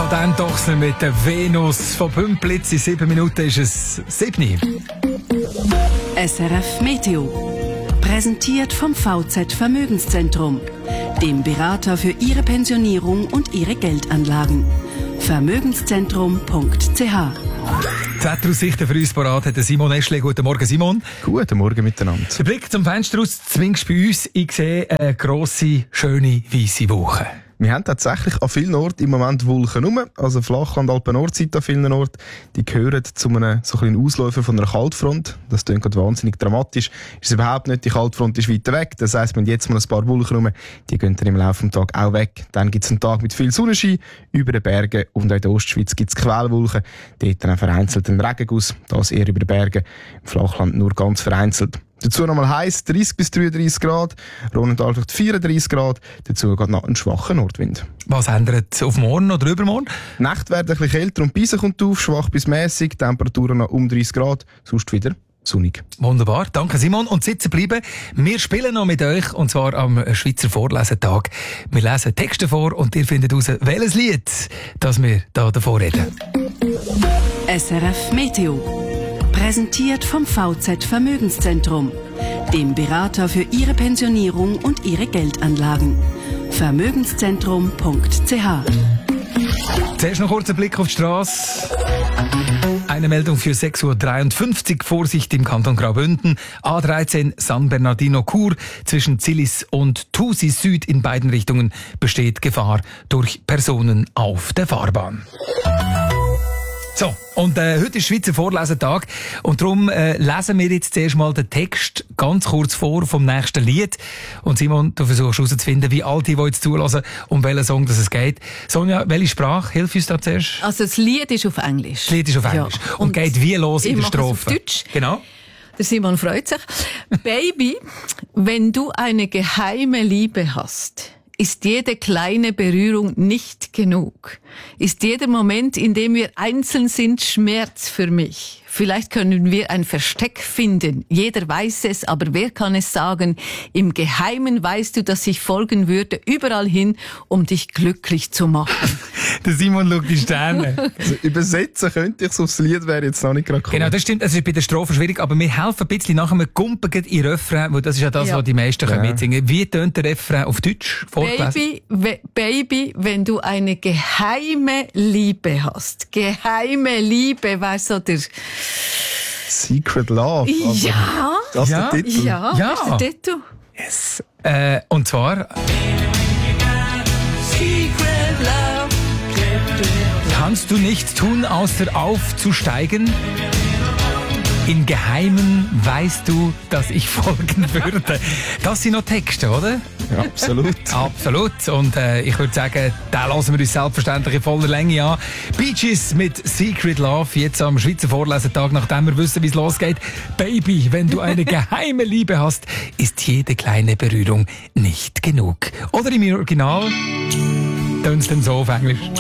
Dan Dochsner mit der Venus von Pümplitz. In 7 Minuten ist es 7. SRF Meteo. Präsentiert vom VZ Vermögenszentrum, dem Berater für Ihre Pensionierung und Ihre Geldanlagen. Vermögenszentrum.ch. Die Wetteraussichten für uns parat hat Simon Eschle. Guten Morgen, Simon. Guten Morgen miteinander. Der Blick zum Fenster aus, zumindest bei uns, ich sehe eine grosse, schöne, weisse Woche. Wir haben tatsächlich an vielen Orten im Moment Wolken rum. Also Flachland, Alpen-Nordseite an vielen Orten. Die gehören zu einem so kleinen Ausläufer von einer Kaltfront. Das klingt gerade wahnsinnig dramatisch. Ist es überhaupt nicht. Die Kaltfront ist weiter weg. Das heisst, wir haben jetzt mal ein paar Wolken rum. Die gehen dann im Laufe des Tages auch weg. Dann gibt es einen Tag mit viel Sonnenschein über den Bergen. Und auch in der Ostschweiz gibt es Quellwolken. Dort dann vereinzelt ein Regenguss. Das eher über den Bergen. Im Flachland nur ganz vereinzelt. Dazu nochmal heiß, 30 bis 33 Grad, Rhonendalfach 34 Grad, dazu geht noch ein schwacher Nordwind. Was ändert auf morgen oder übermorgen? Die Nacht werden ein bisschen kälter und Beise kommt auf, schwach bis mäßig, Temperaturen noch um 30 Grad, sonst wieder sonnig. Wunderbar, danke Simon. Und sitzen bleiben, wir spielen noch mit euch, und zwar am Schweizer Vorlesetag. Wir lesen Texte vor und ihr findet heraus, welches Lied das wir da davor reden. SRF Meteo. Präsentiert vom VZ Vermögenszentrum, dem Berater für Ihre Pensionierung und Ihre Geldanlagen. Vermögenszentrum.ch. Zuerst noch kurz ein Blick auf die Straße. Eine Meldung für 6.53 Uhr. Vorsicht im Kanton Graubünden. A13 San Bernardino Chur zwischen Zillis und Thusis Süd in beiden Richtungen besteht Gefahr durch Personen auf der Fahrbahn. So, und heute ist Schweizer Vorlesetag und darum lesen wir jetzt zuerst mal den Text ganz kurz vor vom nächsten Lied. Und Simon, du versuchst herauszufinden, wie all die jetzt zulassen, um welchen Song es geht. Sonja, welche Sprache? Hilf uns da zuerst. Also das Lied ist auf Englisch. Das Lied ist auf Englisch. Ja. Und geht wie los in der Strophe? Ich mache es auf Deutsch. Genau. Der Simon freut sich. Baby, wenn du eine geheime Liebe hast, ist jede kleine Berührung nicht genug? Ist jeder Moment, in dem wir einzeln sind, Schmerz für mich? Vielleicht können wir ein Versteck finden. Jeder weiß es, aber wer kann es sagen? Im Geheimen weißt du, dass ich folgen würde, überall hin, um dich glücklich zu machen. Der Simon schaut die Sterne. Also übersetzen könnte ich es aufs Lied, wäre jetzt noch nicht gerade gekommen. Genau, das stimmt. Es ist bei der Strophe schwierig, aber wir helfen ein bisschen nachher. Wir kumpen in Refrain, weil das ist ja das, was die meisten können mitsingen. Wie tönt der Refrain auf Deutsch? Baby, wenn du eine geheime Liebe hast. Geheime Liebe, weißt du, der Secret Love. Ja. Das ist der Titel. Ja, das ist der Titel. Yes. Und zwar kannst du nichts tun, außer aufzusteigen? In Geheimen weißt du, dass ich folgen würde. Das sind noch Texte, oder? Ja, absolut. Absolut. Und ich würde sagen, da lassen wir uns selbstverständlich in voller Länge an. Bee Gees mit Secret Love, jetzt am Schweizer Vorlesetag, nachdem wir wissen, wie es losgeht. Baby, wenn du eine geheime Liebe hast, ist jede kleine Berührung nicht genug. Oder im Original tönt es dann so auf Englisch.